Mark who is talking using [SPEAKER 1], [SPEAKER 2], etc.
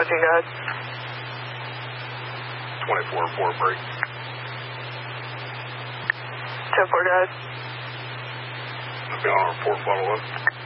[SPEAKER 1] Switching, go ahead.
[SPEAKER 2] 24-4 break.
[SPEAKER 1] 10-4, go ahead.
[SPEAKER 2] I'll be on report follow-up.